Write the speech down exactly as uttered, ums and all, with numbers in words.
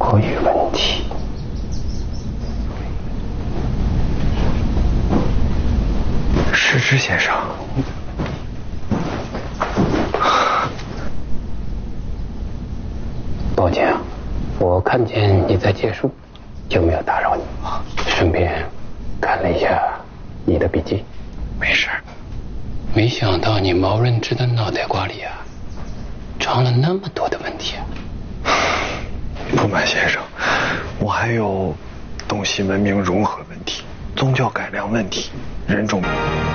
教育问题。石之先生，抱歉啊，我看见你在借书，就没有打扰你，顺便看了一下你的笔记。没事。没想到你毛润之的脑袋瓜里啊，装了那么多的问题啊！ 不瞒先生，我还有东西文明融合问题、宗教改良问题、人种。